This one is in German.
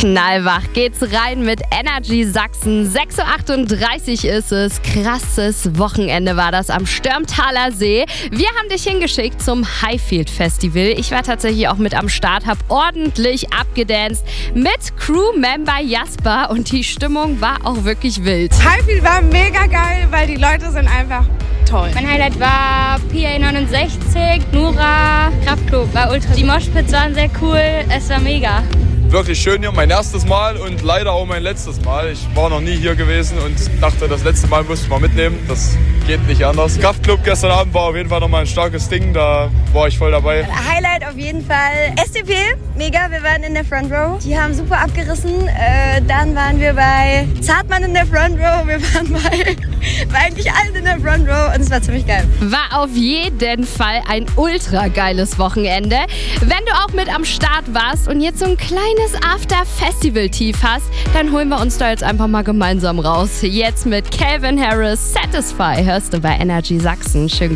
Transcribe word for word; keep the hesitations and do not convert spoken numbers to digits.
Knallwach geht's rein mit Energy Sachsen. sechs Uhr achtunddreißig ist es. Krasses Wochenende war das am Störmtaler See. Wir haben dich hingeschickt zum Highfield Festival. Ich war tatsächlich auch mit am Start, hab ordentlich abgedanced mit Crewmember Jasper und die Stimmung war auch wirklich wild. Highfield war mega geil, weil die Leute sind einfach toll. Mein Highlight war P A neunundsechzig, Nura, Kraftklub, war ultra. Die Moshpits waren sehr cool, es war mega. Wirklich schön hier, mein erstes Mal und leider auch mein letztes Mal. Ich war noch nie hier gewesen und dachte, das letzte Mal musste ich mal mitnehmen. Das geht nicht anders. Kraftklub gestern Abend war auf jeden Fall nochmal ein starkes Ding, da war ich voll dabei. Highlight auf jeden Fall S C P, mega, wir waren in der Front Row. Die haben super abgerissen. Äh, dann waren wir bei Zartmann in der Front Row, wir waren bei, bei eigentlich allen in der Front Row und es war ziemlich geil. War auf jeden Fall ein ultra geiles Wochenende. Wenn du auch mit am Start warst und jetzt so ein kleines After-Festival-Tief hast, dann holen wir uns da jetzt einfach mal gemeinsam raus. Jetzt mit Calvin Harris, Satisfy, hörst du bei Energy Sachsen. Schön